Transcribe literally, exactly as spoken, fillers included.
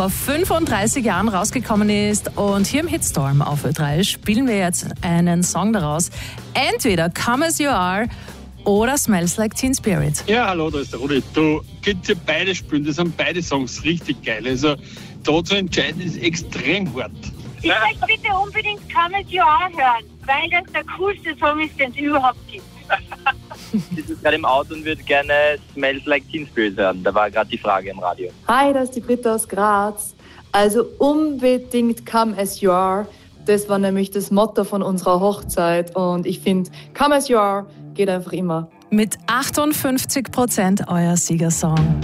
vor fünfunddreißig Jahren rausgekommen ist. Und hier im Hitstorm auf Ö drei spielen wir jetzt einen Song daraus. Entweder Come As You Are oder Smells Like Teen Spirit. Ja, hallo, da ist der Rudi. Du, könnt ihr beide spielen, das sind beide Songs richtig geil. Also da zu entscheiden ist extrem hart. Ich möchte bitte unbedingt Come As You Are hören, weil das der coolste Song ist, den es überhaupt gibt. Ich sitze gerade im Auto und würde gerne Smells Like Teen Spirit hören. Da war gerade die Frage im Radio. Hi, das ist die Britta aus Graz. Also unbedingt Come As You Are. Das war nämlich das Motto von unserer Hochzeit. Und ich finde, Come As You Are geht einfach immer. Mit achtundfünfzig Prozent euer Siegersong.